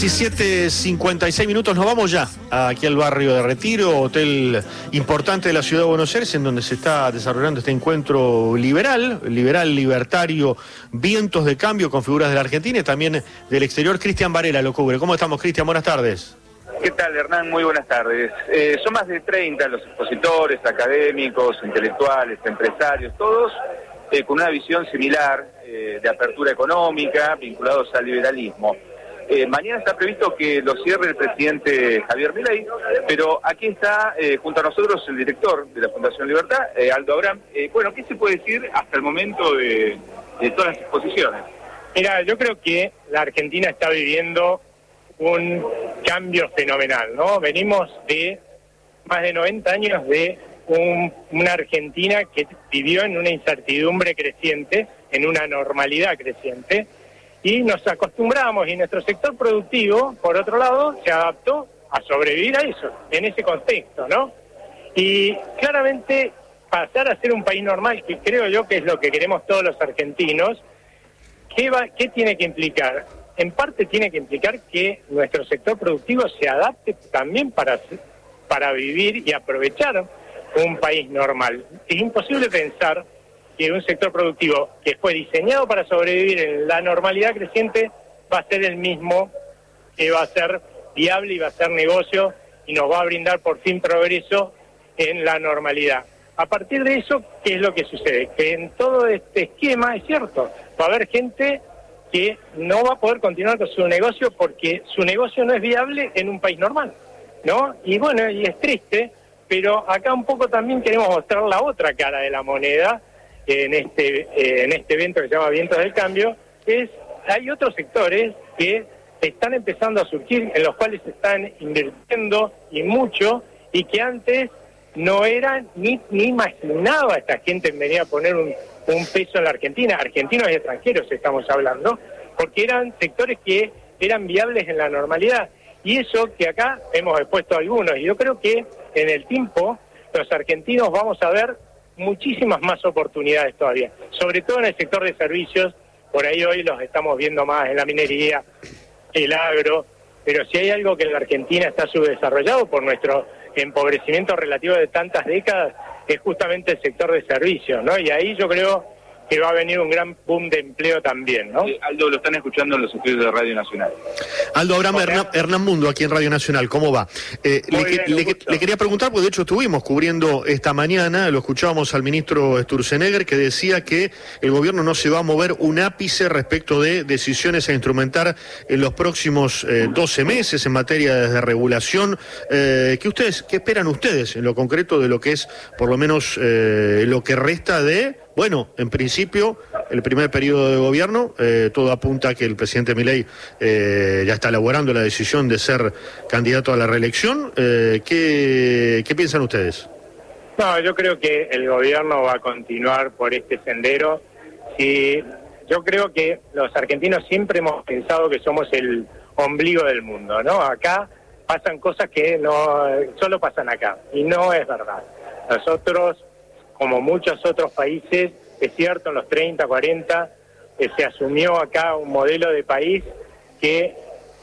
17:56 minutos, nos vamos ya aquí al barrio de Retiro, hotel importante de la ciudad de Buenos Aires, en donde se está desarrollando este encuentro liberal, libertario, vientos de cambio con figuras de la Argentina y también del exterior. Cristian Varela lo cubre. ¿Cómo estamos, Cristian? Buenas tardes. ¿Qué tal, Hernán? Muy buenas tardes. Son más de 30 los expositores, académicos, intelectuales, empresarios, todos con una visión similar de apertura económica, vinculados al liberalismo. Mañana está previsto que lo cierre el presidente Javier Milei, pero aquí está junto a nosotros el director de la Fundación Libertad, Aldo Abraham. Bueno, ¿qué se puede decir hasta el momento de todas las exposiciones? Mira, yo creo que la Argentina está viviendo un cambio fenomenal, ¿no? Venimos de más de 90 años de una Argentina que vivió en una incertidumbre creciente, en una normalidad creciente, y nos acostumbramos, y nuestro sector productivo, por otro lado, se adaptó a sobrevivir a eso, en ese contexto, ¿no? Y claramente pasar a ser un país normal, que creo yo que es lo que queremos todos los argentinos, ¿qué tiene que implicar? En parte tiene que implicar que nuestro sector productivo se adapte también para vivir y aprovechar un país normal. Es imposible pensar que un sector productivo que fue diseñado para sobrevivir en la normalidad creciente va a ser el mismo que va a ser viable y va a ser negocio y nos va a brindar por fin progreso en la normalidad. A partir de eso, ¿qué es lo que sucede? Que en todo este esquema, es cierto, va a haber gente que no va a poder continuar con su negocio porque su negocio no es viable en un país normal, ¿no? Y bueno, y es triste, pero acá un poco también queremos mostrar la otra cara de la moneda en este evento que se llama Vientos del Cambio, hay otros sectores que están empezando a surgir, en los cuales se están invirtiendo y mucho, y que antes no eran ni imaginaba esta gente venir a poner un peso en la Argentina, argentinos y extranjeros estamos hablando, porque eran sectores que eran viables en la normalidad. Y eso que acá hemos expuesto algunos, y yo creo que en el tiempo los argentinos vamos a ver muchísimas más oportunidades todavía, sobre todo en el sector de servicios. Por ahí hoy los estamos viendo más en la minería, el agro, pero si hay algo que en la Argentina está subdesarrollado por nuestro empobrecimiento relativo de tantas décadas, es justamente el sector de servicios, ¿no? Y ahí yo creo que va a venir un gran boom de empleo también, ¿no? Aldo, lo están escuchando en los estudios de Radio Nacional. Aldo Abraham, Hernán Mundo, aquí en Radio Nacional, ¿cómo va? Le quería preguntar, porque de hecho estuvimos cubriendo esta mañana, lo escuchábamos al ministro Sturzenegger, que decía que el gobierno no se va a mover un ápice respecto de decisiones a instrumentar en los próximos 12 meses en materia de regulación. ¿Qué esperan ustedes en lo concreto de lo que es, por lo menos, lo que resta de... Bueno, en principio, el primer periodo de gobierno, todo apunta a que el presidente Milei ya está elaborando la decisión de ser candidato a la reelección. ¿Qué piensan ustedes? No, yo creo que el gobierno va a continuar por este sendero. Sí, yo creo que los argentinos siempre hemos pensado que somos el ombligo del mundo, ¿no? Acá pasan cosas que no solo pasan acá, y no es verdad. Nosotros, como muchos otros países, es cierto, en los 30, 40, se asumió acá un modelo de país que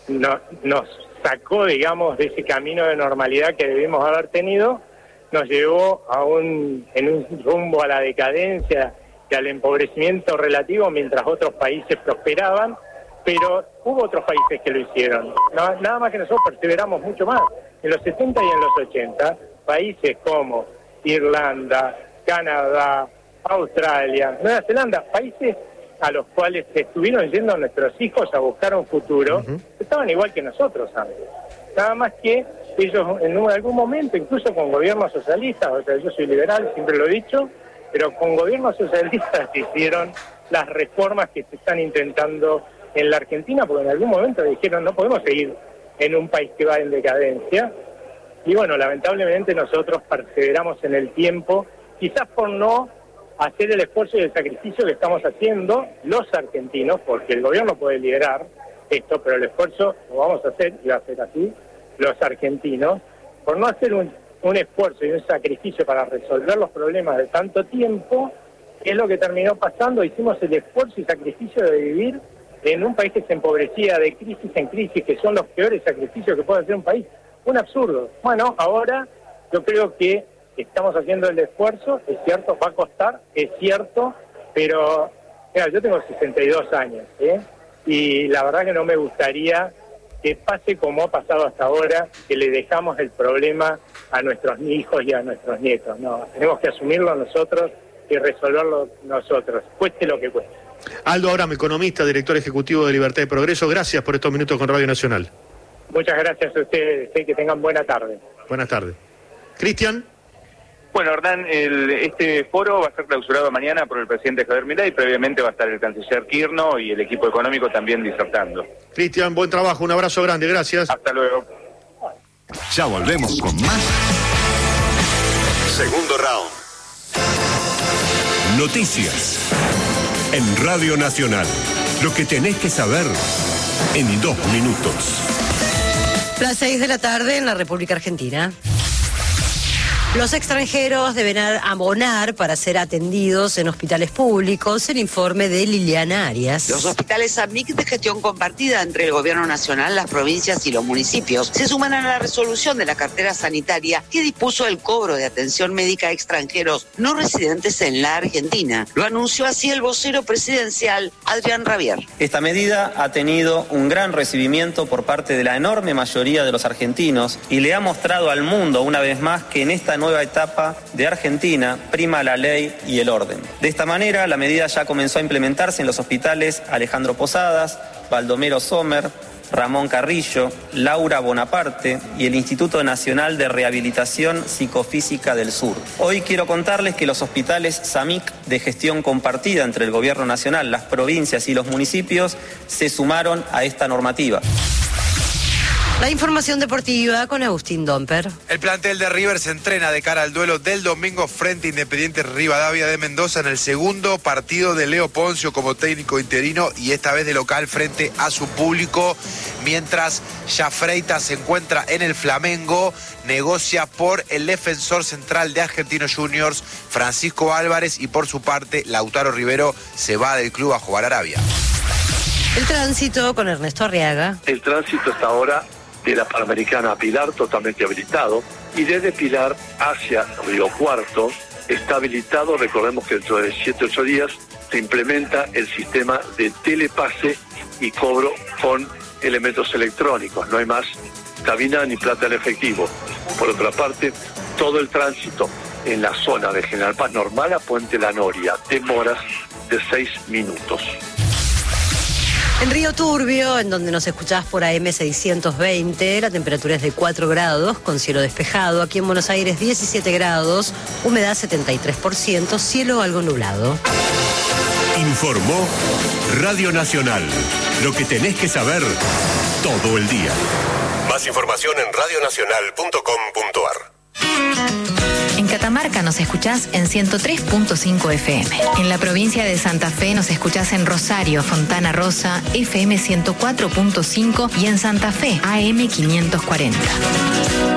nos sacó, digamos, de ese camino de normalidad que debimos haber tenido, nos llevó en un rumbo a la decadencia y al empobrecimiento relativo mientras otros países prosperaban, pero hubo otros países que lo hicieron. Nada más que nosotros perseveramos mucho más. En los 70 y en los 80, países como Irlanda, Canadá, Australia, Nueva Zelanda, países a los cuales estuvieron yendo nuestros hijos a buscar un futuro, estaban igual que nosotros antes. Nada más que ellos en algún momento, incluso con gobiernos socialistas, o sea, yo soy liberal, siempre lo he dicho, pero con gobiernos socialistas se hicieron las reformas que se están intentando en la Argentina, porque en algún momento dijeron no podemos seguir en un país que va en decadencia. Y bueno, lamentablemente nosotros perseveramos en el tiempo, quizás por no hacer el esfuerzo y el sacrificio que estamos haciendo los argentinos, porque el gobierno puede liderar esto, pero el esfuerzo lo vamos a hacer, y va a ser así, los argentinos, por no hacer un esfuerzo y un sacrificio para resolver los problemas de tanto tiempo, que es lo que terminó pasando. Hicimos el esfuerzo y sacrificio de vivir en un país que se empobrecía de crisis en crisis, que son los peores sacrificios que puede hacer un país. Un absurdo. Bueno, ahora yo creo que estamos haciendo el esfuerzo, es cierto, va a costar, es cierto, pero mira, yo tengo 62 años, y la verdad que no me gustaría que pase como ha pasado hasta ahora, que le dejamos el problema a nuestros hijos y a nuestros nietos. No, tenemos que asumirlo nosotros y resolverlo nosotros, cueste lo que cueste. Aldo Abramo, economista, director ejecutivo de Libertad y Progreso, gracias por estos minutos con Radio Nacional. Muchas gracias a ustedes, que tengan buena tarde. Buenas tardes. Cristian. Bueno, Hernán, este foro va a ser clausurado mañana por el presidente Javier Milei, previamente va a estar el canciller Kirchner y el equipo económico también disertando. Cristian, buen trabajo, un abrazo grande, gracias. Hasta luego. Ya volvemos con más. Segundo round. Noticias en Radio Nacional. Lo que tenés que saber en 2 minutos. Las 6 de la tarde en la República Argentina. Los extranjeros deben abonar para ser atendidos en hospitales públicos. El informe de Liliana Arias. Los hospitales AMIC de gestión compartida entre el Gobierno Nacional, las provincias y los municipios se suman a la resolución de la cartera sanitaria que dispuso el cobro de atención médica a extranjeros no residentes en la Argentina. Lo anunció así el vocero presidencial, Adrián Rabier. Esta medida ha tenido un gran recibimiento por parte de la enorme mayoría de los argentinos y le ha mostrado al mundo una vez más que en esta nueva etapa de Argentina prima la ley y el orden. De esta manera, la medida ya comenzó a implementarse en los hospitales Alejandro Posadas, Baldomero Sommer, Ramón Carrillo, Laura Bonaparte y el Instituto Nacional de Rehabilitación Psicofísica del Sur. Hoy quiero contarles que los hospitales SAMIC de gestión compartida entre el Gobierno Nacional, las provincias y los municipios se sumaron a esta normativa. La información deportiva con Agustín Domper. El plantel de River se entrena de cara al duelo del domingo frente a Independiente Rivadavia de Mendoza en el segundo partido de Leo Poncio como técnico interino y esta vez de local frente a su público, mientras Jafreita se encuentra en el Flamengo, negocia por el defensor central de Argentinos Juniors, Francisco Álvarez, y por su parte Lautaro Rivero se va del club a jugar a Arabia. El tránsito con Ernesto Arriaga. El tránsito hasta ahora de la Panamericana a Pilar totalmente habilitado y desde Pilar hacia Río Cuarto está habilitado. Recordemos que dentro de 7-8 días se implementa el sistema de telepase y cobro con elementos electrónicos. No hay más cabina ni plata en efectivo. Por otra parte, todo el tránsito en la zona de General Paz normal a Puente La Noria, demoras de 6 minutos. En Río Turbio, en donde nos escuchás por AM 620, la temperatura es de 4 grados, con cielo despejado. Aquí en Buenos Aires 17 grados, humedad 73%, cielo algo nublado. Informó Radio Nacional. Lo que tenés que saber todo el día. Más información en radionacional.com.ar. En Catamarca nos escuchás en 103.5 FM. En la provincia de Santa Fe nos escuchás en Rosario, Fontana Rosa, FM 104.5 y en Santa Fe, AM 540.